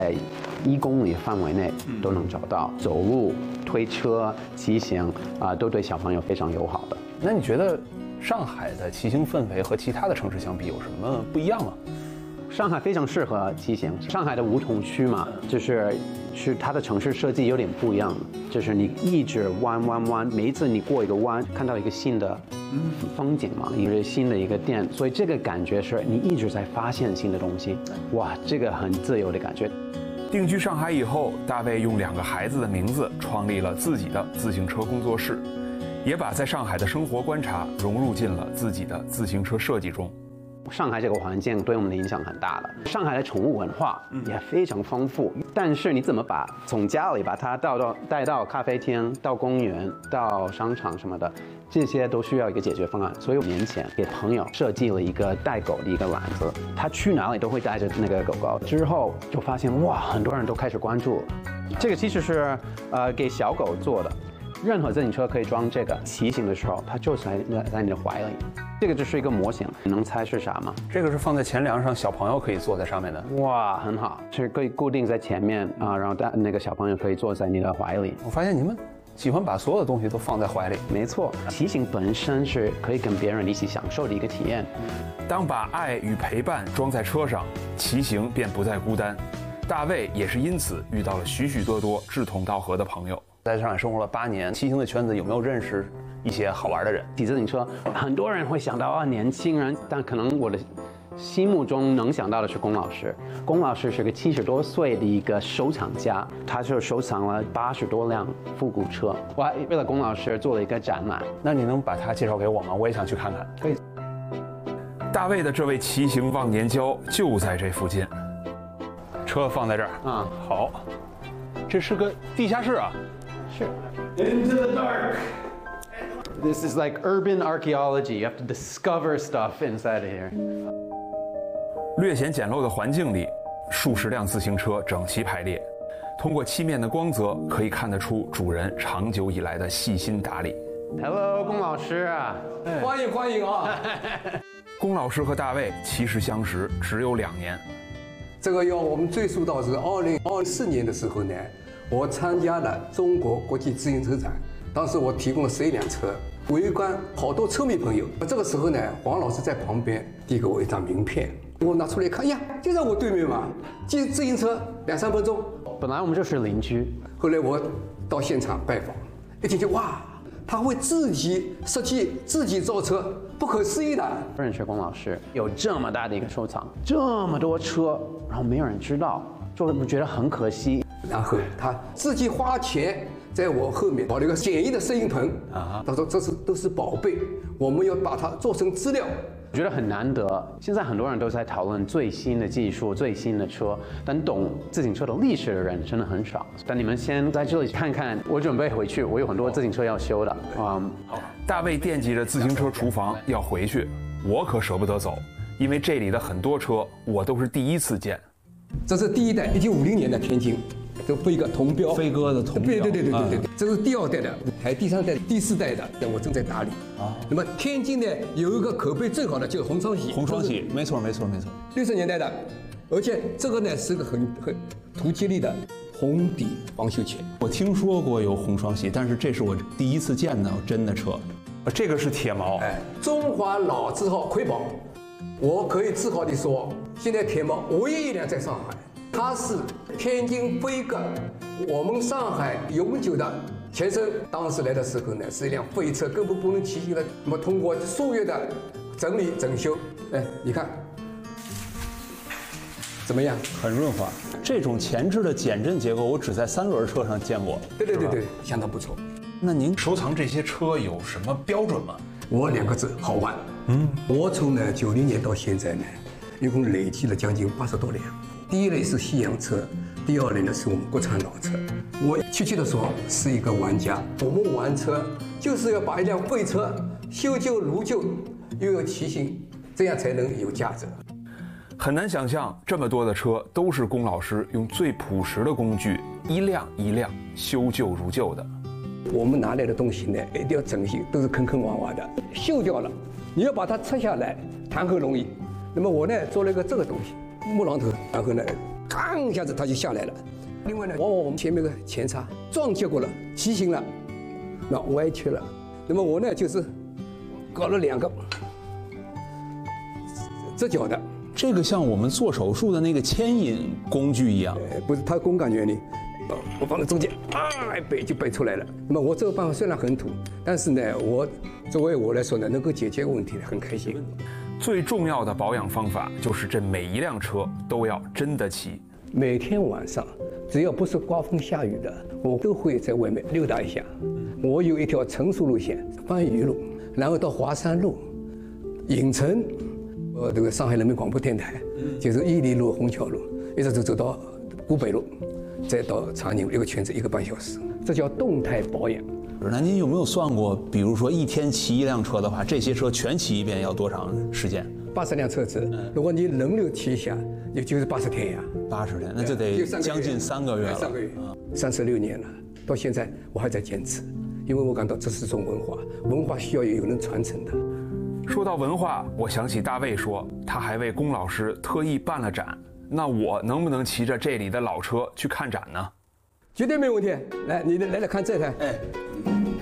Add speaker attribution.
Speaker 1: 在1公里范围内都能找到，走路、推车、骑行都对小朋友非常友好的。
Speaker 2: 那你觉得上海的骑行氛围和其他的城市相比有什么不一样吗？
Speaker 1: 上海非常适合骑行，上海的梧桐区嘛，就是它的城市设计有点不一样，就是你一直弯，每一次你过一个弯，看到一个新的风景嘛，一个新的一个店，所以这个感觉是你一直在发现新的东西，哇，这个很自由的感觉。
Speaker 3: 定居上海以后，大卫用2个孩子的名字创立了自己的自行车工作室，也把在上海的生活观察融入进了自己的自行车设计中。
Speaker 1: 上海这个环境对我们的影响很大的，上海的宠物文化也非常丰富，但是你怎么从家里把它带到咖啡厅、到公园、到商场什么的，这些都需要一个解决方案。所以5年前给朋友设计了一个带狗的一个篮子，他去哪里都会带着那个狗狗。之后就发现哇，很多人都开始关注了。这个其实是给小狗做的，任何自行车可以装这个，骑行的时候它就在你的怀里。这个就是一个模型，你能猜是啥吗？
Speaker 2: 这个是放在前梁上，小朋友可以坐在上面的。
Speaker 1: 哇，很好，是可以固定在前面啊，然后那个小朋友可以坐在你的怀里。
Speaker 2: 我发现你们喜欢把所有的东西都放在怀里。
Speaker 1: 没错，骑行本身是可以跟别人一起享受的一个体验。
Speaker 3: 当把爱与陪伴装在车上，骑行便不再孤单。大卫也是因此遇到了许许多多志同道合的朋友。
Speaker 2: 在上海生活了8年，骑行的圈子有没有认识一些好玩的人？
Speaker 1: 骑自行车，很多人会想到年轻人，但可能我的心目中能想到的是龚老师。龚老师是个70多岁的一个收藏家，他就收藏了80多辆复古车。我还为了龚老师做了一个展览。
Speaker 2: 那你能把他介绍给我吗？我也想去看看。
Speaker 1: 可以。
Speaker 3: 大卫的这位骑行忘年交就在这附近。
Speaker 2: 车放在这儿啊，好，这是个地下室啊。
Speaker 1: 是。Into the dark. This is like urban archaeology. You have to discover stuff inside of here.
Speaker 3: 略显简陋的环境里，数十辆自行车整齐排列，通过漆面的光泽，可以看得出主人长久以来的细心打理。
Speaker 1: Hello， 龚老师啊，
Speaker 4: 欢迎啊！
Speaker 3: 龚老师和大卫其实相识只有2年。
Speaker 4: 这个要我们追溯到是2024年的时候呢，我参加了中国国际自行车展，当时我提供了11辆车，围观好多车迷朋友。这个时候呢，黄老师在旁边递给我一张名片，我拿出来看，呀，就在我对面嘛，骑自行车2、3分钟。
Speaker 1: 本来我们就是邻居，
Speaker 4: 后来我到现场拜访，一听就哇，他会自己设计、自己造车，不可思议的。
Speaker 1: 认识龚老师，有这么大的一个收藏，这么多车，然后没有人知道，就会觉得很可惜。
Speaker 4: 然后他自己花钱在我后面搞了一个简易的摄影棚啊，他说这都是宝贝，我们要把它做成资料。
Speaker 1: 我觉得很难得，现在很多人都在讨论最新的技术、最新的车，但懂自行车的历史的人真的很少。但你们先在这里看看，我准备回去，我有很多自行车要修的。
Speaker 3: 好，大卫惦记着自行车厨房要回去，我可舍不得走，因为这里的很多车我都是第一次见。
Speaker 4: 这是第1代，1950年的天津。这飞鸽铜标，
Speaker 2: 飞鸽的铜标，
Speaker 4: 对，这是第2代的，还第3代、第4代的，我正在打理啊。那么天津呢，有一个口碑最好的就是红双喜，
Speaker 2: 没错
Speaker 4: ，60年代的，而且这个呢是个很图吉利的红底防锈钳。
Speaker 2: 我听说过有红双喜，但是这是我第一次见到真的车。这个是铁毛，
Speaker 4: 中华老字号瑰宝，我可以自豪地说，现在铁毛唯一一辆在上海。它是天津飞鸽，我们上海永久的前身。当时来的时候呢，是一辆废车，根本不能骑行的。那么通过数月的整理整修，你看怎么样？
Speaker 2: 很润滑。这种前置的减震结构，我只在3轮车上见过。
Speaker 4: 对，相当不错。
Speaker 2: 那您收藏这些车有什么标准吗？
Speaker 4: 我2个字：好玩。我从90年到现在呢，一共累计了将近80多辆。第一类是西洋车，第2类呢是我们国产老车。我确切的说是一个玩家。我们玩车就是要把一辆废车修旧如旧，又有骑行，这样才能有价值。
Speaker 3: 很难想象这么多的车都是龚老师用最朴实的工具一辆一辆修旧如旧的。
Speaker 4: 我们拿来的东西呢，一定要整齐，都是坑坑洼洼的，锈掉了，你要把它拆下来，谈何容易？那么我呢做了一个这个东西。木榔头，然后呢吭一下子它就下来了。另外呢，往往我们前面有个前叉撞结过了，畸形了，那歪曲了。那么我呢就是搞了2个折角的。
Speaker 2: 这个像我们做手术的那个牵引工具一样，
Speaker 4: 不是它公感原理，我放在中间，背就背出来了。那么我这个办法虽然很土，但是呢，作为我来说呢，能够解决问题，很开心。
Speaker 3: 最重要的保养方法就是这每一辆车都要真得骑。
Speaker 4: 每天晚上，只要不是刮风下雨的，我都会在外面溜达一下。我有一条成熟路线，番禺路，然后到华山路、影城，这个上海人民广播电台，就是伊犁路、虹桥路，一直走到古北路，再到长宁路，一个圈子1个半小时，这叫动态保养。
Speaker 2: 那您有没有算过，比如说一天骑一辆车的话，这些车全骑一遍要多长时间
Speaker 4: ？80辆车子，如果你轮流骑一下，也就是80天呀。
Speaker 2: 80天，那就得将近3个月了。
Speaker 4: 3个月，36年了，到现在我还在坚持，因为我感到这是种文化，文化需要有人传承的。
Speaker 3: 说到文化，我想起大卫说，他还为龚老师特意办了展。那我能不能骑着这里的老车去看展呢？
Speaker 4: 绝对没问题。来，你来看这台。